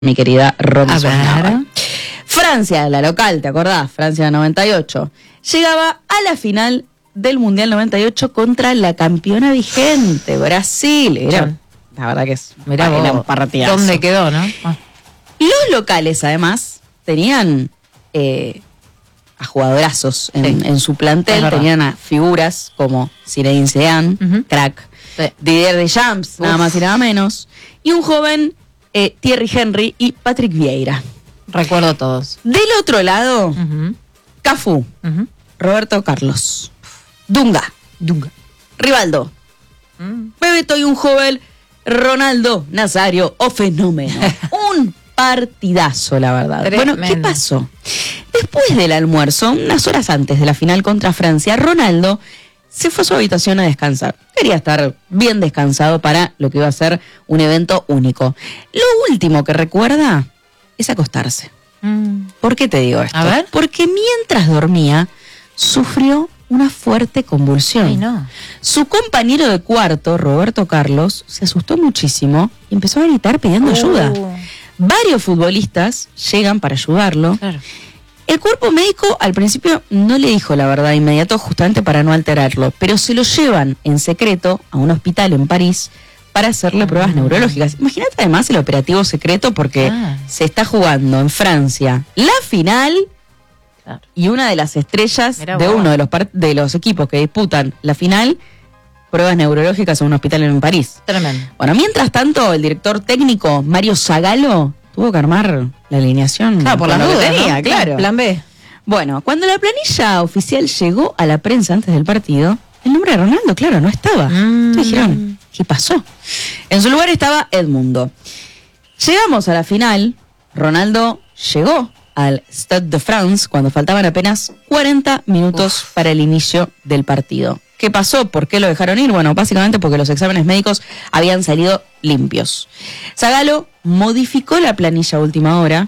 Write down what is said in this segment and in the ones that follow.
mi querida Ronda. Francia, la local, ¿te acordás? Francia 98. Llegaba a la final del Mundial 98 contra la campeona vigente, Brasil. Era, la verdad que es un partidazo. ¿Dónde quedó, no? Los locales, además, tenían a jugadorazos en su plantel. Tenían a figuras como Zinedine Zidane, crack, Didier Deschamps, nada más y nada menos, y un joven Thierry Henry y Patrick Vieira. Recuerdo todos. Del otro lado, Cafú, Roberto Carlos, Dunga, Rivaldo, Bebeto y un joven Ronaldo Nazario o Fenómeno. Un partidazo, la verdad. Tremendo. Bueno, ¿qué pasó? Después del almuerzo, unas horas antes de la final contra Francia, Ronaldo se fue a su habitación a descansar. Quería estar bien descansado para lo que iba a ser un evento único. Lo último que recuerda es acostarse. ¿Por qué te digo esto? A ver. Porque mientras dormía, sufrió una fuerte convulsión. Ay, no. Su compañero de cuarto, Roberto Carlos, se asustó muchísimo y empezó a gritar pidiendo ayuda. Varios futbolistas llegan para ayudarlo. Claro. El cuerpo médico al principio no le dijo la verdad de inmediato, justamente para no alterarlo, pero se lo llevan en secreto a un hospital en París para hacerle pruebas neurológicas. Imagínate además el operativo secreto porque se está jugando en Francia la final y una de las estrellas de uno de los equipos que disputan la final, pruebas neurológicas en un hospital en París. Tremendo. Bueno, mientras tanto, el director técnico, Mario Zagallo, tuvo que armar la alineación. Claro, por la lo que duda, tenía, ¿no? claro. Plan B. Bueno, cuando la planilla oficial llegó a la prensa antes del partido, el nombre de Ronaldo, claro, no estaba. Entonces dijeron, ¿qué pasó? En su lugar estaba Edmundo. Llegamos a la final, Ronaldo llegó al Stade de France cuando faltaban apenas 40 minutos para el inicio del partido. ¿Qué pasó? ¿Por qué lo dejaron ir? Bueno, básicamente porque los exámenes médicos habían salido limpios. Zagallo modificó la planilla a última hora,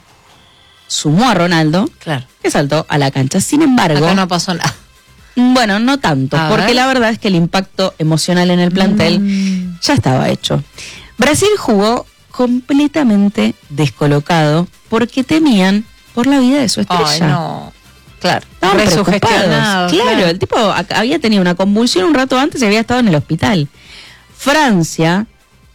sumó a Ronaldo, que saltó a la cancha. Sin embargo, acá no pasó nada. Bueno, no tanto, porque la verdad es que el impacto emocional en el plantel ya estaba hecho. Brasil jugó completamente descolocado porque temían por la vida de su estrella. Ay, no. Claro, estaban presugestionados. Claro, el tipo había tenido una convulsión un rato antes y había estado en el hospital. Francia,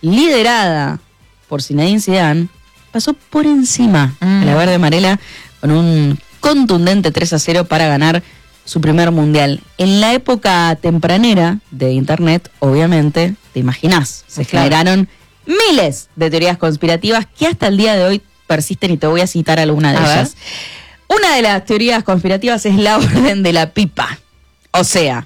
liderada por Zinedine Zidane, pasó por encima de la verde amarela con un contundente 3-0 para ganar su primer mundial. En la época tempranera de internet, obviamente, te imaginás, se generaron miles de teorías conspirativas que hasta el día de hoy persisten y te voy a citar alguna de ellas. Una de las teorías conspirativas es la orden de la pipa. O sea,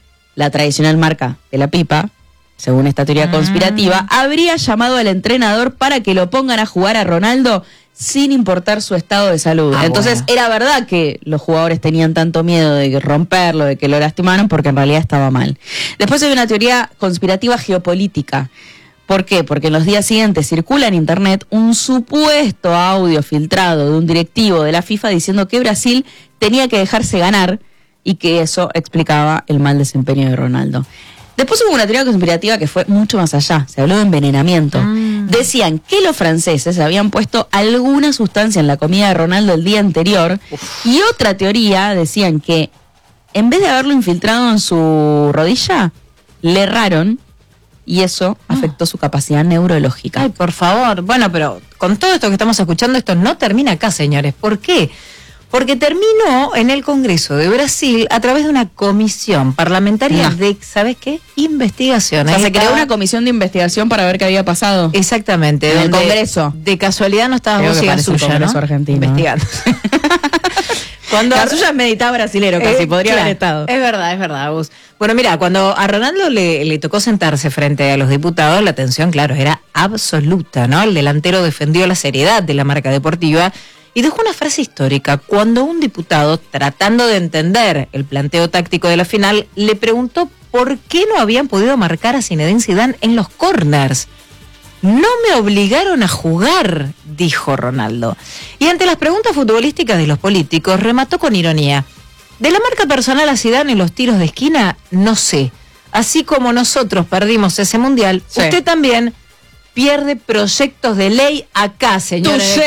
la tradicional marca de la pipa, según esta teoría conspirativa, habría llamado al entrenador para que lo pongan a jugar a Ronaldo sin importar su estado de salud. Entonces, era verdad que los jugadores tenían tanto miedo de romperlo, de que lo lastimaran, porque en realidad estaba mal. Después hay una teoría conspirativa geopolítica. ¿Por qué? Porque en los días siguientes circula en internet un supuesto audio filtrado de un directivo de la FIFA diciendo que Brasil tenía que dejarse ganar y que eso explicaba el mal desempeño de Ronaldo. Después hubo una teoría conspirativa que fue mucho más allá, se habló de envenenamiento. Decían que los franceses habían puesto alguna sustancia en la comida de Ronaldo el día anterior y otra teoría decían que en vez de haberlo infiltrado en su rodilla, le erraron y eso afectó su capacidad neurológica. Ay, por favor. Bueno, pero con todo esto que estamos escuchando, esto no termina acá, señores. ¿Por qué? Porque terminó en el Congreso de Brasil a través de una comisión parlamentaria de, ¿sabes qué? Investigación. O sea, se creó una comisión de investigación para ver qué había pasado. Exactamente. En el Congreso. De casualidad no estabas vos y la suya, el Congreso argentino. Investigando. Cuando la suya es meditar brasilero casi, podría haber estado. Es verdad, Gus. Bueno, mira, cuando a Ronaldo le tocó sentarse frente a los diputados, la tensión, claro, era absoluta, ¿no? El delantero defendió la seriedad de la marca deportiva y dejó una frase histórica. Cuando un diputado, tratando de entender el planteo táctico de la final, le preguntó por qué no habían podido marcar a Zinedine Zidane en los corners. No me obligaron a jugar, dijo Ronaldo. Y ante las preguntas futbolísticas de los políticos, remató con ironía. De la marca personal a Zidane en los tiros de esquina, no sé. Así como nosotros perdimos ese mundial, usted también pierde proyectos de ley acá, señores.